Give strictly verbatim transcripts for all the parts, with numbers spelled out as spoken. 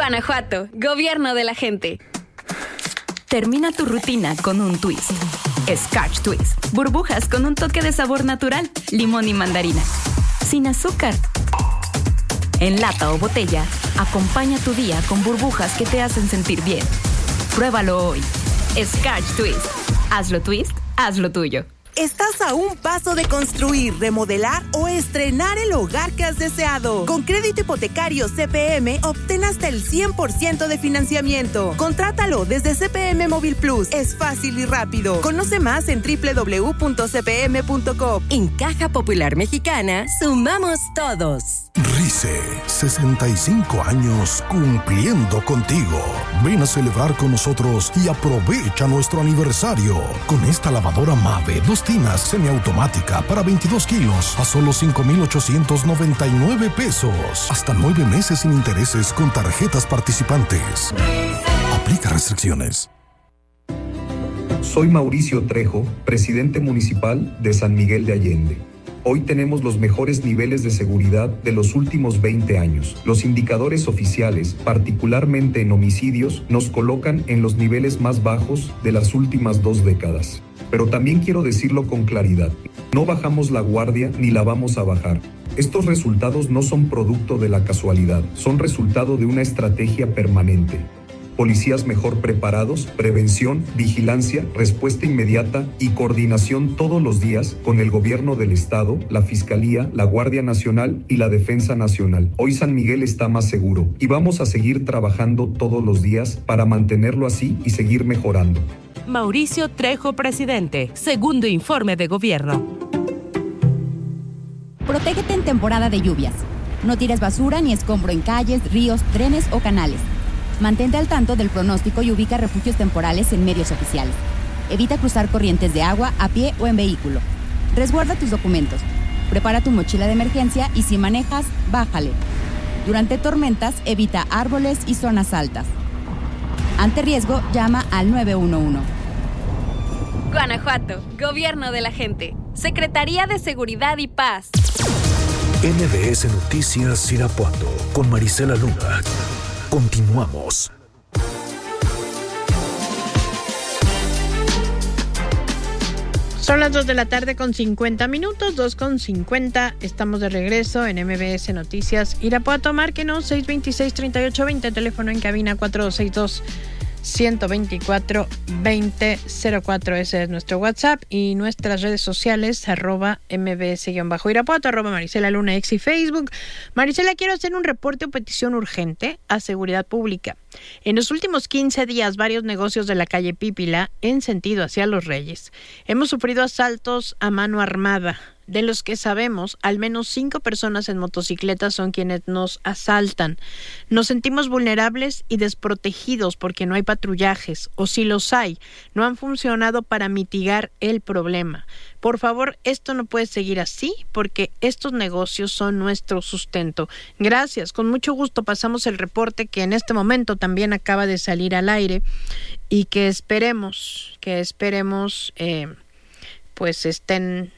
Guanajuato, gobierno de la gente. Termina tu rutina con un twist. Scotch Twist. Burbujas con un toque de sabor natural, limón y mandarina. Sin azúcar. En lata o botella, acompaña tu día con burbujas que te hacen sentir bien. Pruébalo hoy. Scotch Twist. Hazlo twist, hazlo tuyo. Estás a un paso de construir, remodelar o estrenar el hogar que has deseado. Con crédito hipotecario C P M, obtén hasta el cien por ciento de financiamiento. Contrátalo desde C P M Móvil Plus. Es fácil y rápido. Conoce más en doble u doble u doble u punto c p m punto com. En Caja Popular Mexicana, sumamos todos. RICE, sesenta y cinco años cumpliendo contigo. Ven a celebrar con nosotros y aprovecha nuestro aniversario. Con esta lavadora Mave, dos tinas semiautomática para veintidós kilos a solo cinco mil ochocientos noventa y nueve pesos. Hasta nueve meses sin intereses con tarjetas participantes. Aplica restricciones. Soy Mauricio Trejo, presidente municipal de San Miguel de Allende. Hoy tenemos los mejores niveles de seguridad de los últimos veinte años. Los indicadores oficiales, particularmente en homicidios, nos colocan en los niveles más bajos de las últimas dos décadas. Pero también quiero decirlo con claridad, no bajamos la guardia ni la vamos a bajar. Estos resultados no son producto de la casualidad, son resultado de una estrategia permanente. Policías mejor preparados, prevención, vigilancia, respuesta inmediata y coordinación todos los días con el gobierno del estado, la Fiscalía, la Guardia Nacional y la Defensa Nacional. Hoy San Miguel está más seguro y vamos a seguir trabajando todos los días para mantenerlo así y seguir mejorando. Mauricio Trejo, presidente. Segundo informe de gobierno. Protégete en temporada de lluvias. No tires basura ni escombro en calles, ríos, trenes o canales. Mantente al tanto del pronóstico y ubica refugios temporales en medios oficiales. Evita cruzar corrientes de agua a pie o en vehículo. Resguarda tus documentos. Prepara tu mochila de emergencia y si manejas, bájale. Durante tormentas, evita árboles y zonas altas. Ante riesgo, llama al nueve uno uno. Guanajuato, gobierno de la gente. Secretaría de Seguridad y Paz. M B S Noticias Irapuato con Marisela Luna. Continuamos. Son las dos de la tarde con cincuenta minutos, dos con cincuenta. Estamos de regreso en M B S Noticias Irapuato. Márquenos seis dos seis, tres ocho dos cero, teléfono en cabina cuatro dos seis dos, uno dos cuatro, dos cero cero cuatro. Ese es nuestro WhatsApp y nuestras redes sociales, arroba mbs-irapuato, arroba Marisela Luna, ex y Facebook. Marisela, quiero hacer un reporte o petición urgente a Seguridad Pública. En los últimos quince días, varios negocios de la calle Pípila, en sentido hacia Los Reyes, hemos sufrido asaltos a mano armada. De los que sabemos, al menos cinco personas en motocicletas son quienes nos asaltan. Nos sentimos vulnerables y desprotegidos porque no hay patrullajes, o si los hay, no han funcionado para mitigar el problema. Por favor, esto no puede seguir así porque estos negocios son nuestro sustento. Gracias, con mucho gusto pasamos el reporte que en este momento también acaba de salir al aire y que esperemos, que esperemos, eh, pues estén...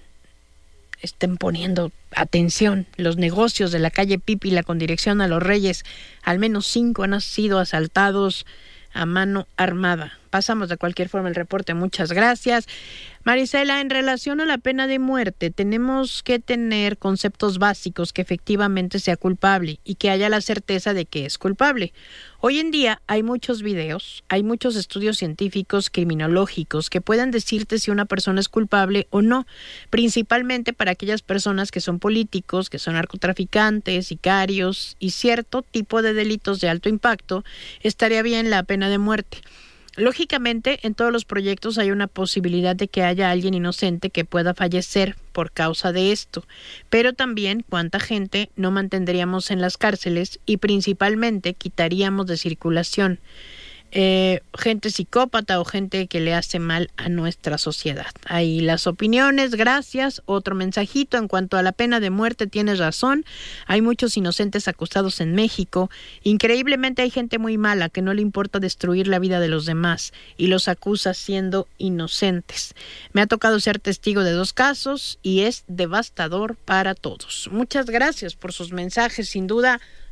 estén poniendo atención. Los negocios de la calle Pípila con dirección a Los Reyes, al menos cinco han sido asaltados a mano armada. Pasamos de cualquier forma el reporte. Muchas gracias. Marisela, en relación a la pena de muerte, tenemos que tener conceptos básicos que efectivamente sea culpable y que haya la certeza de que es culpable. Hoy en día hay muchos videos, hay muchos estudios científicos criminológicos que pueden decirte si una persona es culpable o no, principalmente para aquellas personas que son políticos, que son narcotraficantes, sicarios y cierto tipo de delitos de alto impacto, estaría bien la pena de muerte. Lógicamente, en todos los proyectos hay una posibilidad de que haya alguien inocente que pueda fallecer por causa de esto, pero también cuánta gente no mantendríamos en las cárceles y principalmente quitaríamos de circulación eh, gente psicópata o gente que le hace mal a nuestra sociedad. Ahí las opiniones, gracias. Otro mensajito en cuanto a la pena de muerte, tienes razón, hay muchos inocentes acusados en México. Increíblemente hay gente muy mala que no le importa destruir la vida de los demás y los acusa siendo inocentes. Me ha tocado ser testigo de dos casos y es devastador para todos. Muchas gracias por sus mensajes, sin duda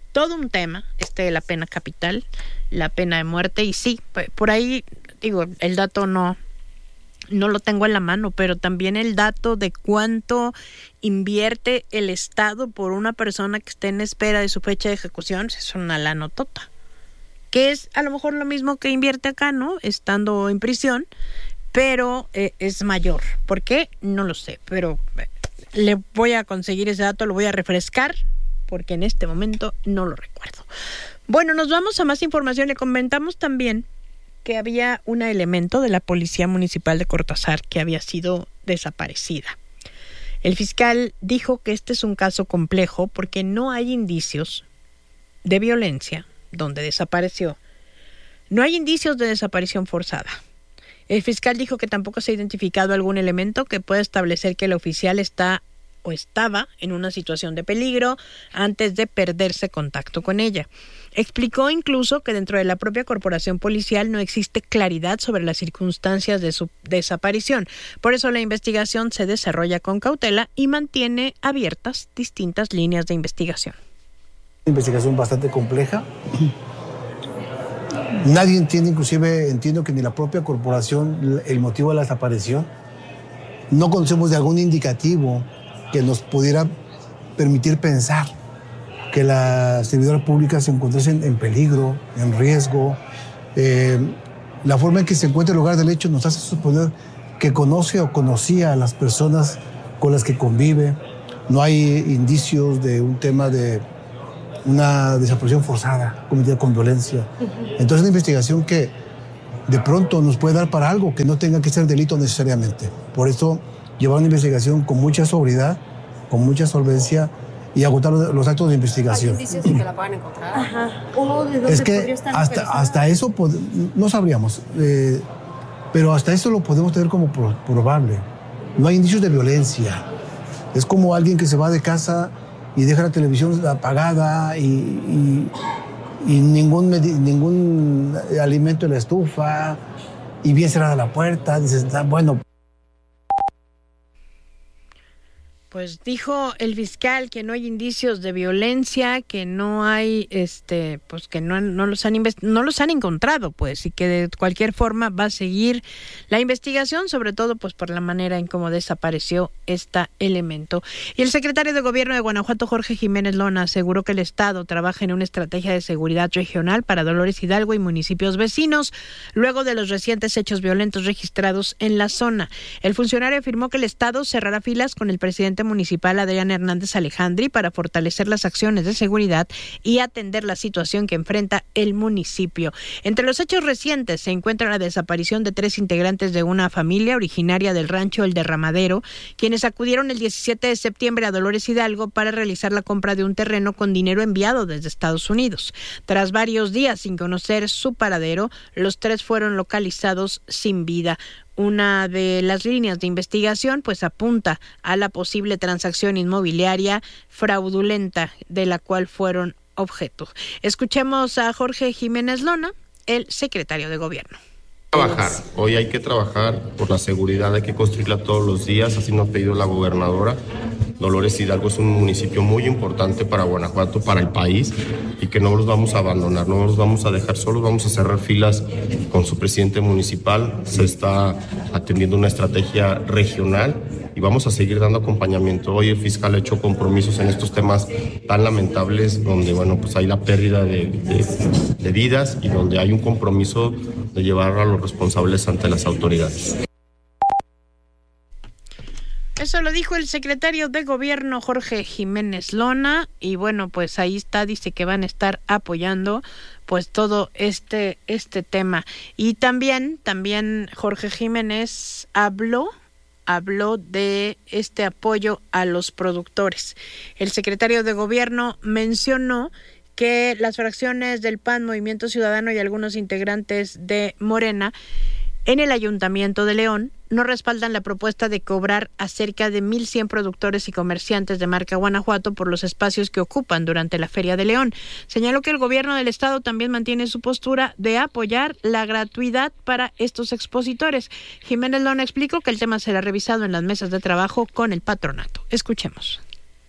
todo un tema, este de la pena capital, la pena de muerte, y sí, por ahí, digo, el dato no, no lo tengo en la mano, pero también el dato de cuánto invierte el Estado por una persona que esté en espera de su fecha de ejecución, es una lanotota, que es a lo mejor lo mismo que invierte acá, ¿no? Estando en prisión, pero eh, es mayor. ¿Por qué? No lo sé, pero le voy a conseguir ese dato, lo voy a refrescar, porque en este momento no lo recuerdo. Bueno, nos vamos a más información. Le comentamos también que había un elemento de la Policía Municipal de Cortázar que había sido desaparecida. El fiscal dijo que este es un caso complejo porque no hay indicios de violencia donde desapareció. No hay indicios de desaparición forzada. El fiscal dijo que tampoco se ha identificado algún elemento que pueda establecer que el oficial está o estaba en una situación de peligro antes de perderse contacto con ella. Explicó incluso que dentro de la propia corporación policial no existe claridad sobre las circunstancias de su desaparición. Por eso la investigación se desarrolla con cautela y mantiene abiertas distintas líneas de investigación. Una investigación bastante compleja. Nadie entiende, inclusive entiendo que ni la propia corporación, el motivo de la desaparición. No conocemos de algún indicativo que nos pudiera permitir pensar que la servidora pública se encontrase en, en peligro, en riesgo. Eh, la forma en que se encuentra el lugar del hecho nos hace suponer que conoce o conocía a las personas con las que convive. No hay indicios de un tema de una desaparición forzada, cometida con violencia. Entonces es una investigación que de pronto nos puede dar para algo que no tenga que ser delito necesariamente. Por eso llevar una investigación con mucha sobriedad, con mucha solvencia y agotar los actos de investigación. ¿Hay indicios de que la puedan encontrar? Ajá. ¿O de dónde es que podría estar hasta, hasta eso pod- no sabríamos, eh, pero hasta eso lo podemos tener como pro- probable. No hay indicios de violencia. Es como alguien que se va de casa y deja la televisión apagada y, y, y ningún, medi- ningún alimento en la estufa y bien cerrada la puerta. Dices, ah, bueno. Pues dijo el fiscal que no hay indicios de violencia, que no hay, este, pues que no, no los han invest- no los han encontrado, pues, y que de cualquier forma va a seguir la investigación, sobre todo, pues, por la manera en cómo desapareció este elemento. Y el secretario de Gobierno de Guanajuato, Jorge Jiménez Lona, aseguró que el Estado trabaja en una estrategia de seguridad regional para Dolores Hidalgo y municipios vecinos, luego de los recientes hechos violentos registrados en la zona. El funcionario afirmó que el Estado cerrará filas con el presidente municipal Adrián Hernández Alejandri para fortalecer las acciones de seguridad y atender la situación que enfrenta el municipio. Entre los hechos recientes se encuentra la desaparición de tres integrantes de una familia originaria del rancho El Derramadero, quienes acudieron el diecisiete de septiembre a Dolores Hidalgo para realizar la compra de un terreno con dinero enviado desde Estados Unidos. Tras varios días sin conocer su paradero, los tres fueron localizados sin vida. Una de las líneas de investigación pues apunta a la posible transacción inmobiliaria fraudulenta de la cual fueron objeto. Escuchemos a Jorge Jiménez Lona, el secretario de Gobierno. Trabajar, hoy hay que trabajar por la seguridad, hay que construirla todos los días, así nos ha pedido la gobernadora. Dolores Hidalgo es un municipio muy importante para Guanajuato, para el país, y que no los vamos a abandonar, no los vamos a dejar solos, vamos a cerrar filas con su presidente municipal, se está atendiendo una estrategia regional y vamos a seguir dando acompañamiento. Hoy el fiscal ha hecho compromisos en estos temas tan lamentables, donde bueno, pues hay la pérdida de, de, de vidas y donde hay un compromiso de llevar a los responsables ante las autoridades. Eso lo dijo el secretario de Gobierno Jorge Jiménez Lona y bueno, pues ahí está, dice que van a estar apoyando pues todo este este tema. Y también también Jorge Jiménez habló habló de este apoyo a los productores. El secretario de Gobierno mencionó que las fracciones del P A N, Movimiento Ciudadano y algunos integrantes de Morena en el Ayuntamiento de León no respaldan la propuesta de cobrar a cerca de mil cien productores y comerciantes de marca Guanajuato por los espacios que ocupan durante la Feria de León. Señaló que el gobierno del estado también mantiene su postura de apoyar la gratuidad para estos expositores. Jiménez Lona explicó que el tema será revisado en las mesas de trabajo con el patronato. Escuchemos.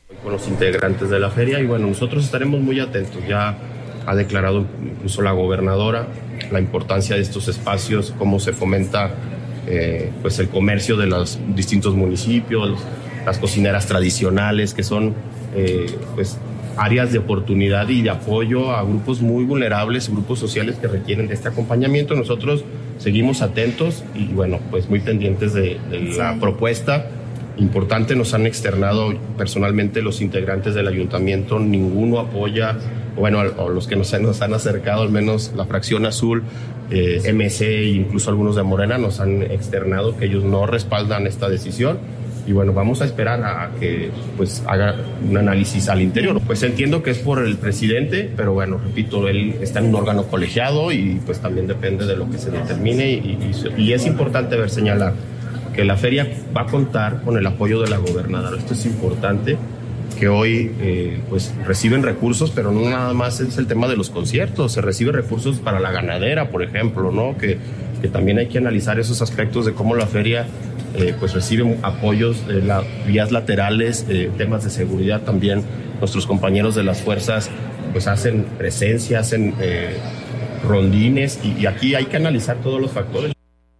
Con los integrantes de la feria y bueno, nosotros estaremos muy atentos. Ya ha declarado incluso la gobernadora la importancia de estos espacios, cómo se fomenta eh, pues el comercio de los distintos municipios, las cocineras tradicionales, que son eh, pues áreas de oportunidad y de apoyo a grupos muy vulnerables, grupos sociales que requieren de este acompañamiento. Nosotros seguimos atentos y bueno, pues muy pendientes de, de la sí. propuesta. Importante, nos han externado personalmente los integrantes del ayuntamiento, ninguno apoya, bueno, a los que nos han, nos han acercado, al menos la fracción azul, eh, M C e incluso algunos de Morena nos han externado que ellos no respaldan esta decisión y bueno, vamos a esperar a que pues haga un análisis al interior. Pues entiendo que es por el presidente, pero bueno, repito, él está en un órgano colegiado y pues también depende de lo que se determine y, y, y es importante ver señalar que la feria va a contar con el apoyo de la gobernadora. Esto es importante, que hoy eh, pues reciben recursos, pero no nada más es el tema de los conciertos, se reciben recursos para la ganadera, por ejemplo, ¿no? Que, que también hay que analizar esos aspectos de cómo la feria eh, pues recibe apoyos de la, vías laterales, eh, temas de seguridad también. Nuestros compañeros de las fuerzas pues hacen presencia, hacen eh, rondines y, y aquí hay que analizar todos los factores.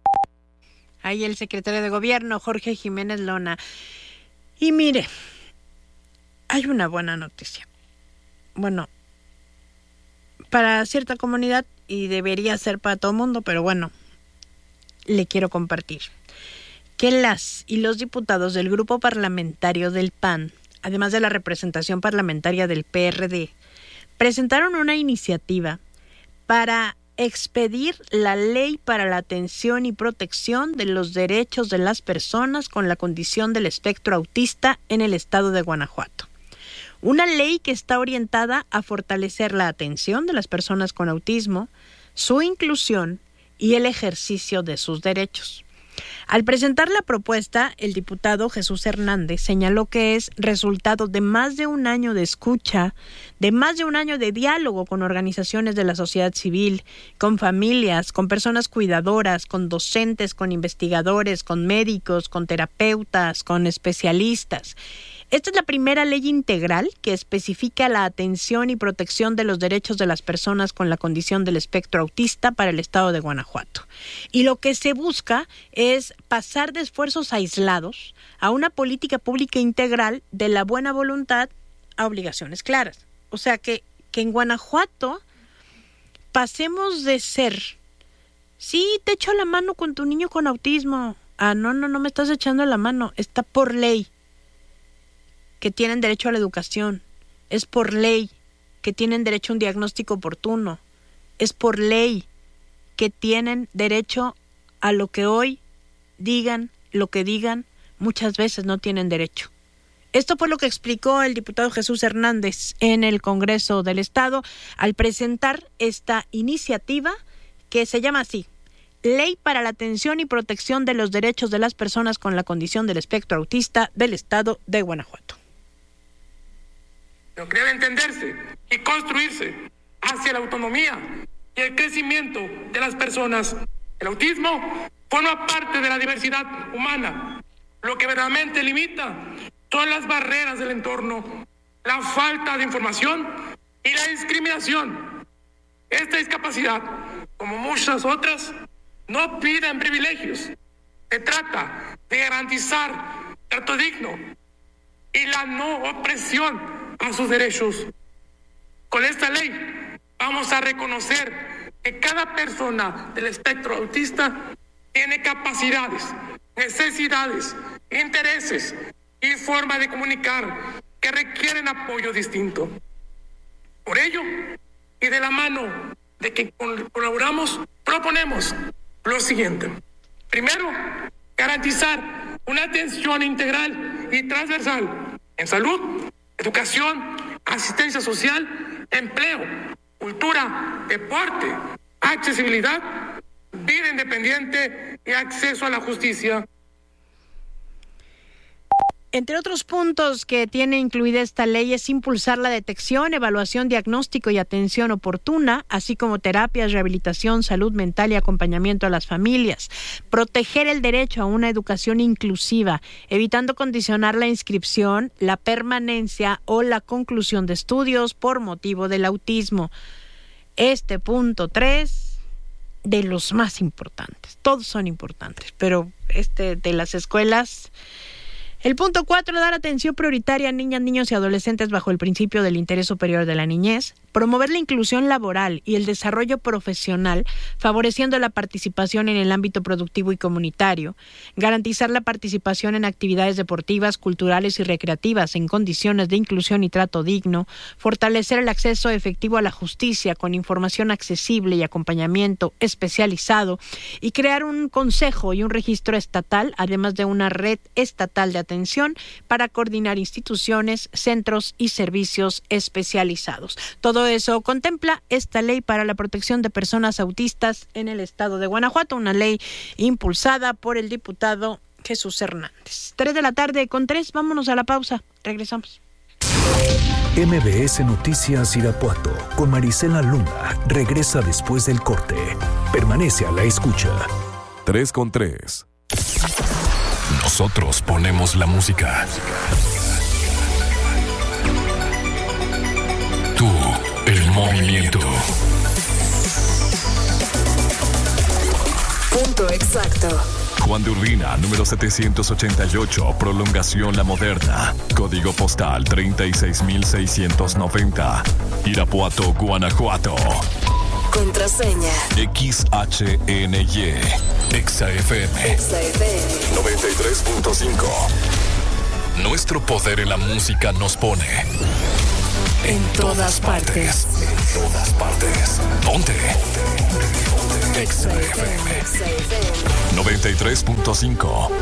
Ahí el secretario de Gobierno, Jorge Jiménez Lona. Y mire, hay una buena noticia. Bueno, para cierta comunidad y debería ser para todo el mundo, pero bueno, le quiero compartir que las y los diputados del grupo parlamentario del P A N, además de la representación parlamentaria del P R D, presentaron una iniciativa para expedir la ley para la atención y protección de los derechos de las personas con la condición del espectro autista en el estado de Guanajuato. Una ley que está orientada a fortalecer la atención de las personas con autismo, su inclusión y el ejercicio de sus derechos. Al presentar la propuesta, el diputado Jesús Hernández señaló que es resultado de más de un año de escucha, de más de un año de diálogo con organizaciones de la sociedad civil, con familias, con personas cuidadoras, con docentes, con investigadores, con médicos, con terapeutas, con especialistas. Esta es la primera ley integral que especifica la atención y protección de los derechos de las personas con la condición del espectro autista para el estado de Guanajuato. Y lo que se busca es pasar de esfuerzos aislados a una política pública integral de la buena voluntad a obligaciones claras. O sea, que, que en Guanajuato pasemos de ser, sí, te echo la mano con tu niño con autismo. Ah, no, no, no me estás echando la mano, está por ley que tienen derecho a la educación, es por ley que tienen derecho a un diagnóstico oportuno, es por ley que tienen derecho a lo que hoy digan, lo que digan, muchas veces no tienen derecho. Esto fue lo que explicó el diputado Jesús Hernández en el Congreso del Estado al presentar esta iniciativa que se llama así: Ley para la atención y protección de los derechos de las personas con la condición del espectro autista del Estado de Guanajuato. Lo que debe entenderse y construirse hacia la autonomía y el crecimiento de las personas. El autismo forma parte de la diversidad humana. Lo que verdaderamente limita son las barreras del entorno, la falta de información y la discriminación. Esta discapacidad, como muchas otras, no piden privilegios. Se trata de garantizar trato digno y la no opresión a sus derechos. Con esta ley vamos a reconocer que cada persona del espectro autista tiene capacidades, necesidades, intereses y forma de comunicar que requieren apoyo distinto. Por ello, y de la mano de que colaboramos, proponemos lo siguiente. Primero, garantizar una atención integral y transversal en salud, educación, asistencia social, empleo, cultura, deporte, accesibilidad, vida independiente y acceso a la justicia. Entre otros puntos que tiene incluida esta ley es impulsar la detección, evaluación, diagnóstico y atención oportuna, así como terapias, rehabilitación, salud mental y acompañamiento a las familias. Proteger el derecho a una educación inclusiva, evitando condicionar la inscripción, la permanencia o la conclusión de estudios por motivo del autismo. Este punto tres, de los más importantes. Todos son importantes, pero este de las escuelas... El punto cuatro, dar atención prioritaria a niñas, niños y adolescentes bajo el principio del interés superior de la niñez. Promover la inclusión laboral y el desarrollo profesional, favoreciendo la participación en el ámbito productivo y comunitario. Garantizar la participación en actividades deportivas, culturales y recreativas en condiciones de inclusión y trato digno. Fortalecer el acceso efectivo a la justicia con información accesible y acompañamiento especializado. Y crear un consejo y un registro estatal, además de una red estatal de atención para coordinar instituciones, centros y servicios especializados. Todo eso contempla esta ley para la protección de personas autistas en el estado de Guanajuato, una ley impulsada por el diputado Jesús Hernández. Tres de la tarde con tres, vámonos a la pausa, regresamos. M B S Noticias Irapuato con Marisela Luna regresa después del corte. Permanece a la escucha. Tres con tres. Nosotros ponemos la música. Tú, el movimiento. Punto exacto. Juan de Urbina, número setecientos ochenta y ocho, prolongación La Moderna. Código postal treinta y seis mil seiscientos noventa. Irapuato, Guanajuato. Contraseña. X H N Y. Exa F M. Exa F M. noventa y tres punto cinco. Nuestro poder en la música nos pone en, en todas, todas partes. partes. En todas partes. Ponte. Exa F M. noventa y tres punto cinco.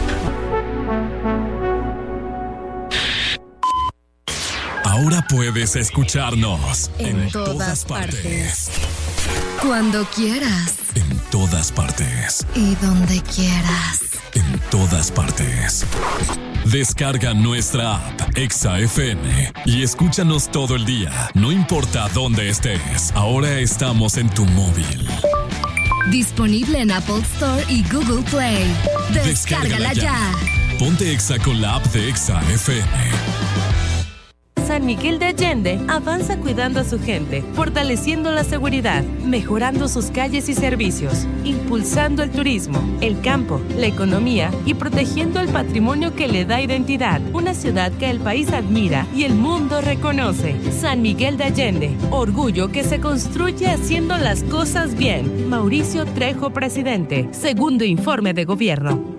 Ahora puedes escucharnos en, en todas, todas partes. partes. Cuando quieras. En todas partes. Y donde quieras. En todas partes. Descarga nuestra app Exa F M y escúchanos todo el día, no importa dónde estés. Ahora estamos en tu móvil. Disponible en Apple Store y Google Play. Descárgala, Descárgala ya. ya. Ponte Exa con la app de Exa F M. San Miguel de Allende avanza cuidando a su gente, fortaleciendo la seguridad, mejorando sus calles y servicios, impulsando el turismo, el campo, la economía y protegiendo el patrimonio que le da identidad. Una ciudad que el país admira y el mundo reconoce. San Miguel de Allende, orgullo que se construye haciendo las cosas bien. Mauricio Trejo, presidente. Segundo informe de gobierno.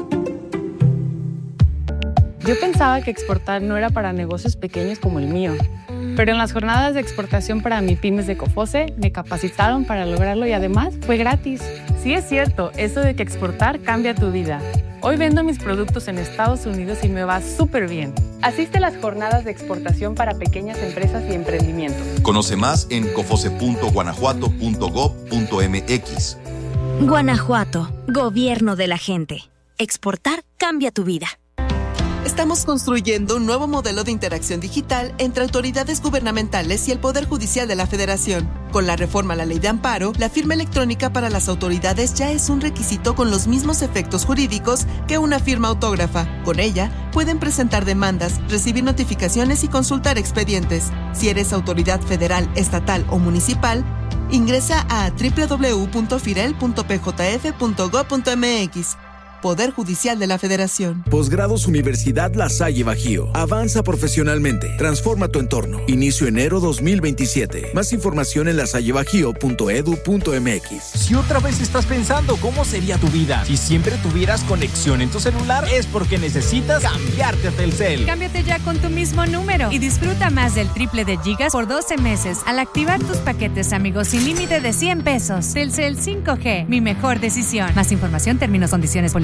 Yo pensaba que exportar no era para negocios pequeños como el mío, pero en las jornadas de exportación para MIPYMES de COFOSE me capacitaron para lograrlo y además fue gratis. Sí es cierto, eso de que exportar cambia tu vida. Hoy vendo mis productos en Estados Unidos y me va súper bien. Asiste a las jornadas de exportación para pequeñas empresas y emprendimientos. Conoce más en cofose punto guanajuato punto gob punto mx. Guanajuato, gobierno de la gente. Exportar cambia tu vida. Estamos construyendo un nuevo modelo de interacción digital entre autoridades gubernamentales y el Poder Judicial de la Federación. Con la reforma a la Ley de Amparo, la firma electrónica para las autoridades ya es un requisito con los mismos efectos jurídicos que una firma autógrafa. Con ella, pueden presentar demandas, recibir notificaciones y consultar expedientes. Si eres autoridad federal, estatal o municipal, ingresa a doble u doble u doble u punto firel punto p j f punto gob punto m x. Poder Judicial de la Federación. Posgrados Universidad La Salle Bajío. Avanza profesionalmente. Transforma tu entorno. Inicio enero dos mil veintisiete. Más información en lasallebajío punto edu punto mx. Si otra vez estás pensando cómo sería tu vida si siempre tuvieras conexión en tu celular, es porque necesitas cambiarte a Telcel. Cámbiate ya con tu mismo número y disfruta más del triple de gigas por doce meses al activar tus paquetes amigos sin límite de cien pesos. Telcel cinco G, mi mejor decisión. Más información, términos, condiciones, políticas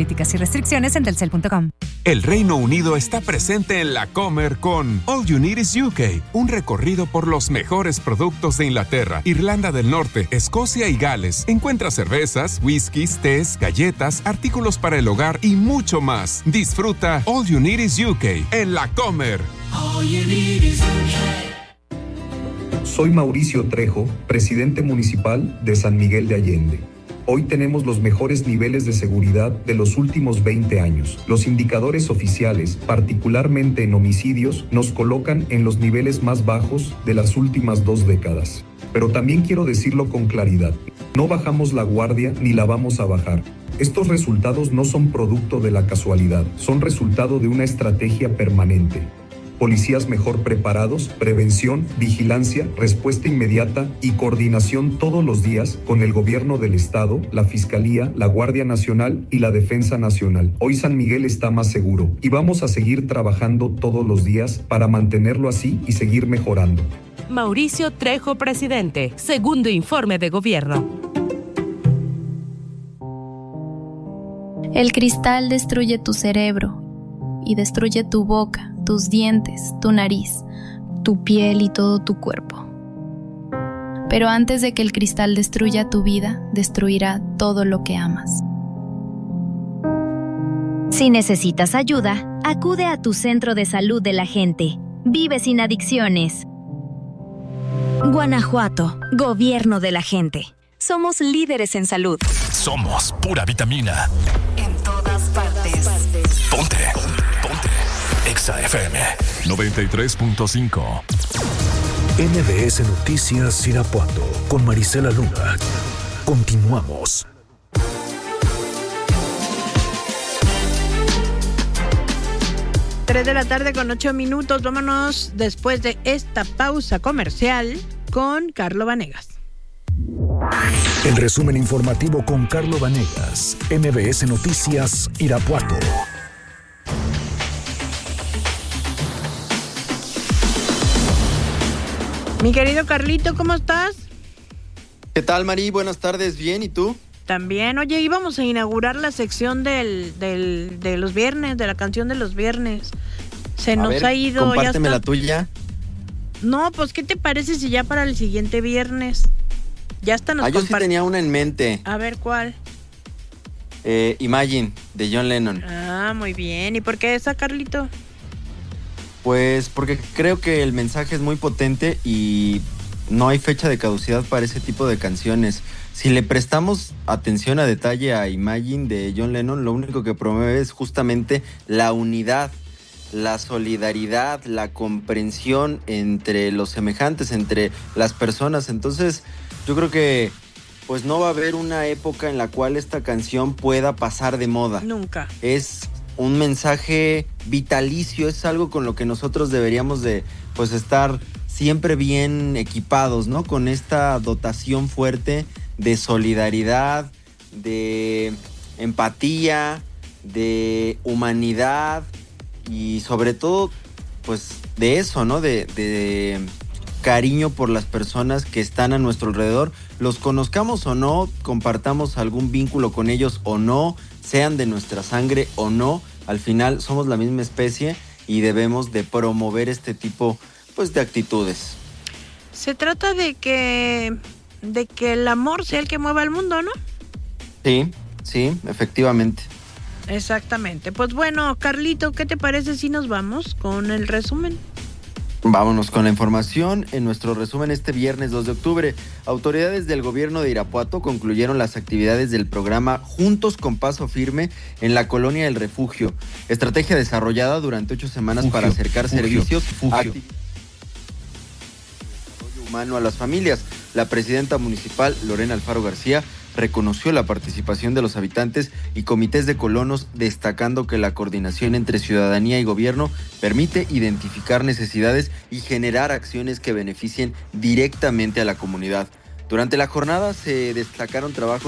políticas y restricciones en telcel punto com. El Reino Unido está presente en la Comer con All You Need Is U K, un recorrido por los mejores productos de Inglaterra, Irlanda del Norte, Escocia y Gales. Encuentra cervezas, whiskies, tés, galletas, artículos para el hogar y mucho más. Disfruta All You Need Is U K en la Comer. All you need is U K. Soy Mauricio Trejo, presidente municipal de San Miguel de Allende. Hoy tenemos los mejores niveles de seguridad de los últimos veinte años. Los indicadores oficiales, particularmente en homicidios, nos colocan en los niveles más bajos de las últimas dos décadas. Pero también quiero decirlo con claridad, no bajamos la guardia ni la vamos a bajar. Estos resultados no son producto de la casualidad, son resultado de una estrategia permanente. Policías mejor preparados, prevención, vigilancia, respuesta inmediata y coordinación todos los días con el gobierno del estado, la Fiscalía, la Guardia Nacional y la Defensa Nacional. Hoy San Miguel está más seguro y vamos a seguir trabajando todos los días para mantenerlo así y seguir mejorando. Mauricio Trejo, presidente. Segundo informe de gobierno. El cristal destruye tu cerebro y destruye tu boca, tus dientes, tu nariz, tu piel y todo tu cuerpo. Pero antes de que el cristal destruya tu vida, destruirá todo lo que amas. Si necesitas ayuda, acude a tu centro de salud de la gente. Vive sin adicciones. Guanajuato, gobierno de la gente. Somos líderes en salud. Somos pura vitamina. En todas partes. Ponte. Ponte. Exa F M noventa y tres punto cinco. M B S Noticias Irapuato con Marisela Luna. Continuamos. tres de la tarde con ocho minutos. Vámonos después de esta pausa comercial con Carlo Vanegas. El resumen informativo con Carlo Vanegas. M B S Noticias Irapuato. Mi querido Carlito, ¿cómo estás? ¿Qué tal, Mari? Buenas tardes, bien, ¿y tú? También, oye, íbamos a inaugurar la sección del, del, de los viernes, de la canción de los viernes. Se a nos ver, ha ido. compárteme ya la tuya. No, pues, ¿qué te parece si ya para el siguiente viernes? Ya hasta nos Ah, yo sí compart- tenía una en mente. A ver, ¿cuál? Eh, Imagine, de John Lennon. Ah, muy bien. ¿Y por qué esa, Carlito? Pues porque creo que el mensaje es muy potente y no hay fecha de caducidad para ese tipo de canciones. Si le prestamos atención a detalle a Imagine de John Lennon, lo único que promueve es justamente la unidad, la solidaridad, la comprensión entre los semejantes, entre las personas. Entonces, yo creo que pues no va a haber una época en la cual esta canción pueda pasar de moda. Nunca. Es un mensaje vitalicio, es algo con lo que nosotros deberíamos de pues estar siempre bien equipados, ¿no? Con esta dotación fuerte de solidaridad, de empatía, de humanidad y sobre todo pues de eso, ¿no? De, de cariño por las personas que están a nuestro alrededor, los conozcamos o no, compartamos algún vínculo con ellos o no, sean de nuestra sangre o no, al final somos la misma especie y debemos de promover este tipo pues de actitudes. Se trata de que de que el amor sea el que mueva el mundo, ¿no? Sí, sí, efectivamente. Exactamente. Pues bueno, Carlito, ¿qué te parece si nos vamos con el resumen? Vámonos con la información. En nuestro resumen este viernes dos de octubre, autoridades del gobierno de Irapuato concluyeron las actividades del programa Juntos con Paso Firme en la Colonia El Refugio, estrategia desarrollada durante ocho semanas Fugio, para acercar Fugio, servicios Fugio. Acti- desarrollo humano a las familias. La presidenta municipal, Lorena Alfaro García, reconoció la participación de los habitantes y comités de colonos, destacando que la coordinación entre ciudadanía y gobierno permite identificar necesidades y generar acciones que beneficien directamente a la comunidad. Durante la jornada se destacaron trabajos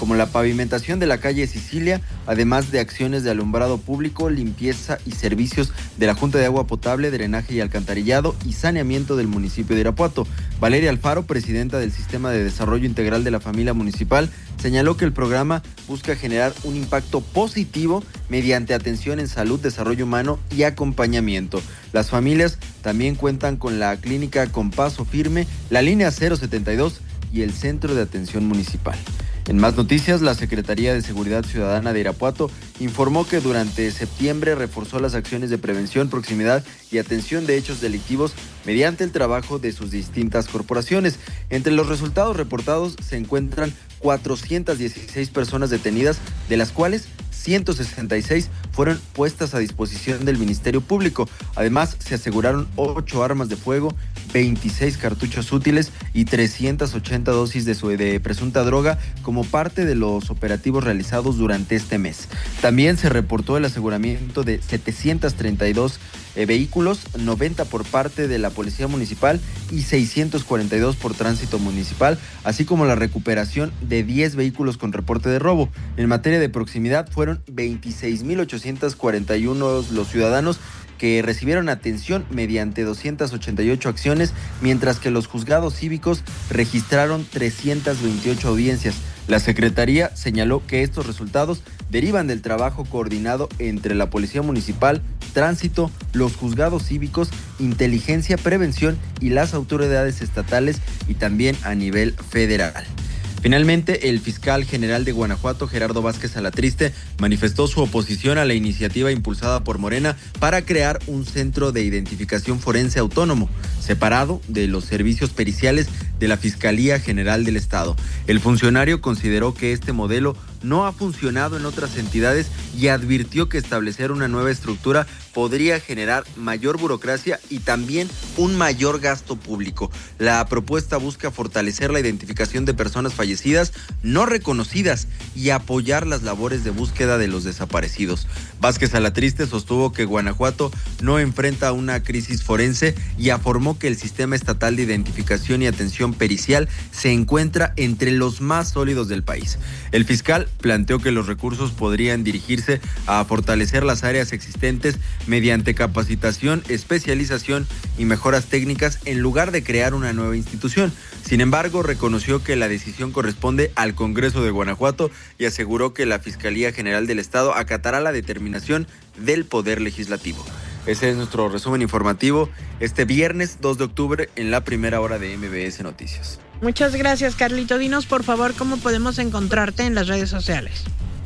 como la pavimentación de la calle Sicilia, además de acciones de alumbrado público, limpieza y servicios de la Junta de Agua Potable, Drenaje y Alcantarillado y Saneamiento del municipio de Irapuato. Valeria Alfaro, presidenta del Sistema de Desarrollo Integral de la Familia Municipal, señaló que el programa busca generar un impacto positivo mediante atención en salud, desarrollo humano y acompañamiento. Las familias también cuentan con la clínica Con Paso Firme, la línea cero setenta y dos y el Centro de Atención Municipal. En más noticias, la Secretaría de Seguridad Ciudadana de Irapuato informó que durante septiembre reforzó las acciones de prevención, proximidad y atención de hechos delictivos mediante el trabajo de sus distintas corporaciones. Entre los resultados reportados se encuentran cuatrocientas dieciséis personas detenidas, de las cuales ciento sesenta y seis fueron puestas a disposición del Ministerio Público. Además, se aseguraron ocho armas de fuego, veintiséis cartuchos útiles y trescientas ochenta dosis de, su, de presunta droga como parte de los operativos realizados durante este mes. También se reportó el aseguramiento de setecientos treinta y dos eh, vehículos, noventa por parte de la Policía Municipal y seiscientos cuarenta y dos por Tránsito Municipal, así como la recuperación de diez vehículos con reporte de robo. En materia de proximidad, fueron veintiséis mil ochocientos cuarenta y uno los ciudadanos que recibieron atención mediante doscientas ochenta y ocho acciones, mientras que los juzgados cívicos registraron trescientas veintiocho audiencias. La Secretaría señaló que estos resultados derivan del trabajo coordinado entre la Policía Municipal, Tránsito, los juzgados cívicos, Inteligencia, Prevención y las autoridades estatales y también a nivel federal. Finalmente, el fiscal general de Guanajuato, Gerardo Vázquez Alatriste, manifestó su oposición a la iniciativa impulsada por Morena para crear un centro de identificación forense autónomo, separado de los servicios periciales de la Fiscalía General del Estado. El funcionario consideró que este modelo no ha funcionado en otras entidades y advirtió que establecer una nueva estructura podría generar mayor burocracia y también un mayor gasto público. La propuesta busca fortalecer la identificación de personas fallecidas no reconocidas y apoyar las labores de búsqueda de los desaparecidos. Vázquez Alatriste sostuvo que Guanajuato no enfrenta una crisis forense y afirmó que el sistema estatal de identificación y atención pericial se encuentra entre los más sólidos del país. El fiscal planteó que los recursos podrían dirigirse a fortalecer las áreas existentes mediante capacitación, especialización y mejoras técnicas en lugar de crear una nueva institución. Sin embargo, reconoció que la decisión corresponde al Congreso de Guanajuato y aseguró que la Fiscalía General del Estado acatará la determinación del Poder Legislativo. Ese es nuestro resumen informativo este viernes dos de octubre en la primera hora de M B S Noticias. Muchas gracias, Carlito. Dinos, por favor, cómo podemos encontrarte en las redes sociales.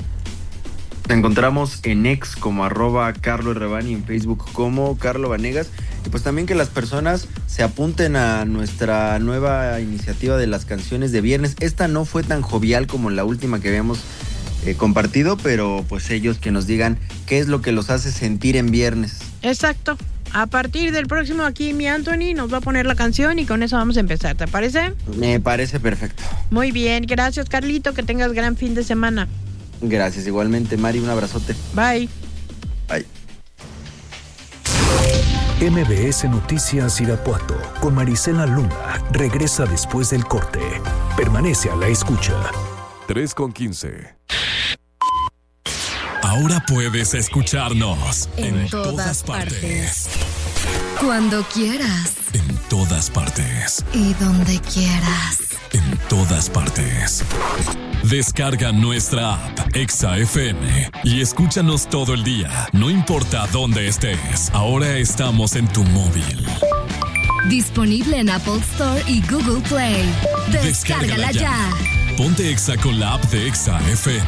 Te encontramos en X como arroba Carlo Rebani, en Facebook como Carlo Vanegas. Y pues también que las personas se apunten a nuestra nueva iniciativa de las canciones de viernes. Esta no fue tan jovial como la última que habíamos eh, compartido, pero pues ellos que nos digan qué es lo que los hace sentir en viernes. Exacto. A partir del próximo aquí mi Anthony nos va a poner la canción y con eso vamos a empezar, ¿te parece? Me parece perfecto. Muy bien, gracias Carlito, que tengas gran fin de semana. Gracias, igualmente Mari, un abrazote. Bye. Bye. M B S Noticias Irapuato con Marisela Luna regresa después del corte. Permanece a la escucha. tres con quince. Ahora puedes escucharnos en, en todas, todas partes. partes. Cuando quieras. En todas partes. Y donde quieras. En todas partes. Descarga nuestra app Exa F M y escúchanos todo el día, no importa dónde estés. Ahora estamos en tu móvil. Disponible en Apple Store y Google Play. Descárgala, Descárgala ya. ya. Ponte Exa con la app de Exa F M.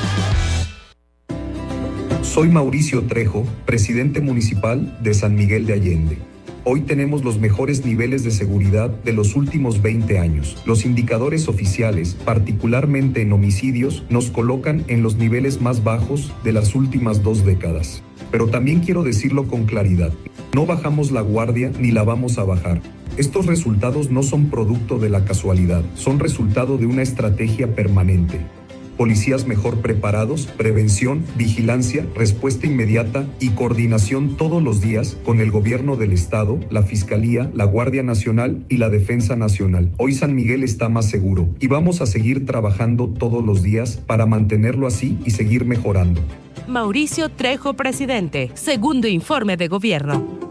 Soy Mauricio Trejo, presidente municipal de San Miguel de Allende. Hoy tenemos los mejores niveles de seguridad de los últimos veinte años. Los indicadores oficiales, particularmente en homicidios, nos colocan en los niveles más bajos de las últimas dos décadas. Pero también quiero decirlo con claridad, no bajamos la guardia ni la vamos a bajar. Estos resultados no son producto de la casualidad, son resultado de una estrategia permanente. policías mejor preparados, prevención, vigilancia, respuesta inmediata y coordinación todos los días con el gobierno del estado, la Fiscalía, la Guardia Nacional y la Defensa Nacional. Hoy San Miguel está más seguro y vamos a seguir trabajando todos los días para mantenerlo así y seguir mejorando. Mauricio Trejo, presidente. Segundo informe de gobierno.